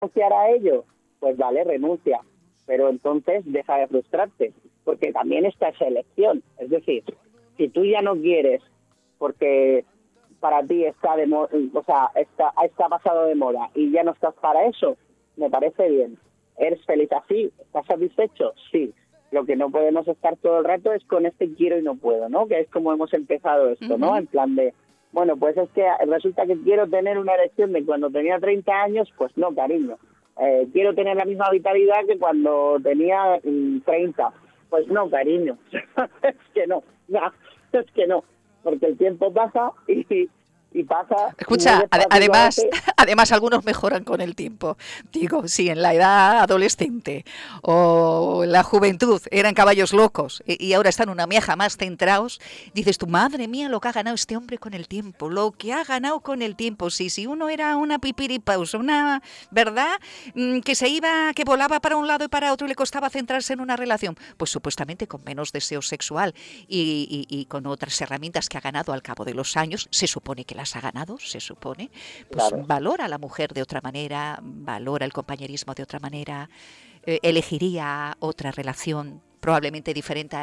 renunciar a ello, pues vale, renuncia. Pero entonces deja de frustrarte, porque también está esa elección. Es decir, si tú ya no quieres, porque para ti está está pasado de moda y ya no estás para eso, me parece bien. ¿Eres feliz así? ¿Estás satisfecho? Sí. Lo que no podemos estar todo el rato es con este quiero y no puedo, ¿no? Que es como hemos empezado esto, ¿no? En plan de, bueno, pues es que resulta que quiero tener una erección de cuando tenía 30 años, pues no, cariño. Quiero tener la misma vitalidad que cuando tenía 30. Pues no, cariño. Es que no, porque el tiempo pasa y pasa. Escucha, además algunos mejoran con el tiempo. Digo, si en la edad adolescente o en la juventud eran caballos locos y ahora están una mieja más centrados, dices tú, madre mía, lo que ha ganado este hombre con el tiempo, lo que ha ganado con el tiempo. Si uno era una pipiripausa, una, ¿verdad? Que volaba para un lado y para otro y le costaba centrarse en una relación, pues supuestamente con menos deseo sexual y con otras herramientas que ha ganado al cabo de los años, se supone que las ha ganado, se supone, pues claro. Valora a la mujer de otra manera, valora el compañerismo de otra manera, elegiría otra relación probablemente diferente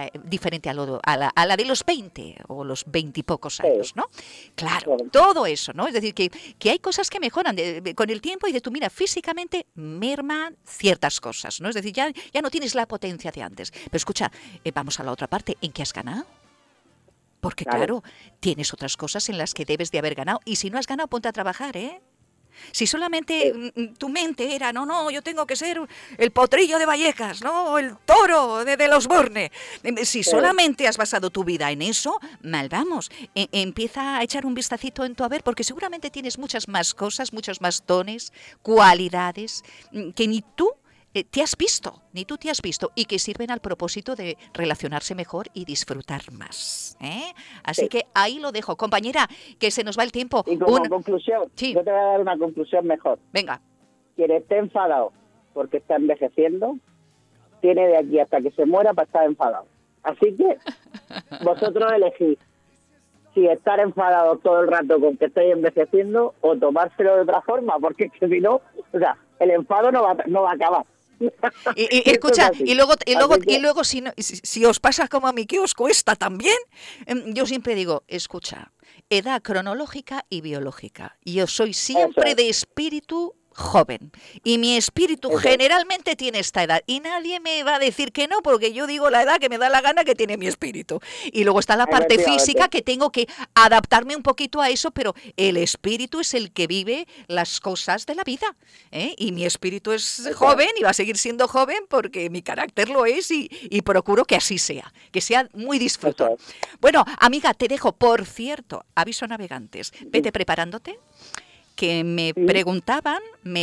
a la de los 20 o los 20 y pocos años, ¿no? Claro, todo eso, ¿no? Es decir, que hay cosas que mejoran con el tiempo y de tú, mira, físicamente merman ciertas cosas, ¿no? Es decir, ya no tienes la potencia de antes. Pero escucha, vamos a la otra parte, ¿en qué has ganado? Porque claro, tienes otras cosas en las que debes de haber ganado. Y si no has ganado, ponte a trabajar, ¿eh? Si solamente tu mente era, no, yo tengo que ser el potrillo de Vallecas, ¿no? El toro de los Borne. Si solamente has basado tu vida en eso, mal vamos. Empieza a echar un vistacito en tu haber, porque seguramente tienes muchas más cosas, muchos más dones, cualidades, que ni tú te has visto y que sirven al propósito de relacionarse mejor y disfrutar más, ¿eh? Así que ahí lo dejo. Compañera, que se nos va el tiempo. Y como conclusión, yo te voy a dar una conclusión mejor. Venga. Quien esté enfadado porque está envejeciendo, tiene de aquí hasta que se muera para estar enfadado. Así que vosotros elegís si estar enfadado todo el rato con que estoy envejeciendo o tomárselo de otra forma, porque es que si no, o sea, el enfado no va a acabar. Y escucha, y luego si os pasa como a mí, que os cuesta también, yo siempre digo, escucha, edad cronológica y biológica. Yo soy siempre de espíritu joven y mi espíritu generalmente tiene esta edad y nadie me va a decir que no, porque yo digo la edad que me da la gana que tiene mi espíritu. Y luego está la parte física, que tengo que adaptarme un poquito a eso, pero el espíritu es el que vive las cosas de la vida, ¿eh? Y mi espíritu es joven y va a seguir siendo joven porque mi carácter lo es y procuro que así sea, que sea muy disfrutón. Bueno, amiga, te dejo. Por cierto, aviso a navegantes, vete preparándote, que me preguntaban,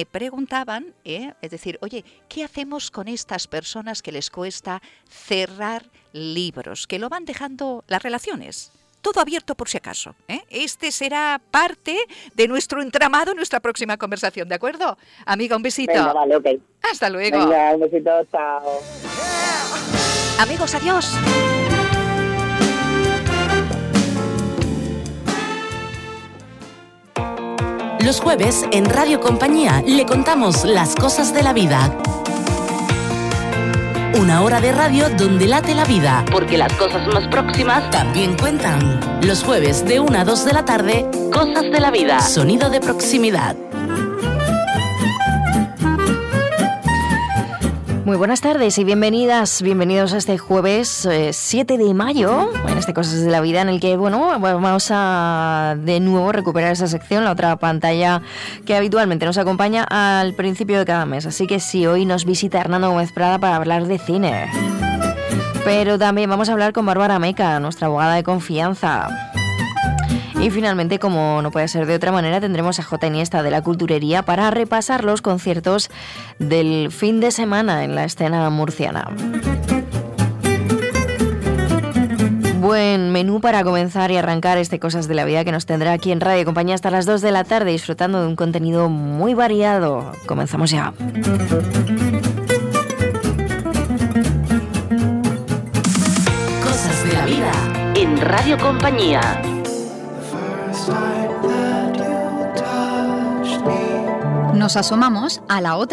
es decir, oye, ¿qué hacemos con estas personas que les cuesta cerrar libros, que lo van dejando las relaciones? Todo abierto por si acaso, ¿eh? Este será parte de nuestro entramado en nuestra próxima conversación, ¿de acuerdo? Amiga, un besito. Venga, vale, ok. Hasta luego. Venga, un besito, chao. Amigos, adiós. Los jueves en Radio Compañía le contamos las cosas de la vida. Una hora de radio donde late la vida, porque las cosas más próximas también cuentan. Los jueves de 1 a 2 de la tarde, Cosas de la Vida, sonido de proximidad. Muy buenas tardes y bienvenidos a este jueves 7 de mayo, en este Cosas de la Vida, en el que, vamos a de nuevo recuperar esa sección, la otra pantalla que habitualmente nos acompaña al principio de cada mes. Así que sí, hoy nos visita Hernando Gómez Prada para hablar de cine. Pero también vamos a hablar con Bárbara Meca, nuestra abogada de confianza. Y finalmente, como no puede ser de otra manera, tendremos a J. Iniesta de la Culturería para repasar los conciertos del fin de semana en la escena murciana. Buen menú para comenzar y arrancar este Cosas de la Vida que nos tendrá aquí en Radio Compañía hasta las 2 de la tarde, disfrutando de un contenido muy variado. Comenzamos ya. Cosas de la Vida en Radio Compañía. nos asomamos a la otra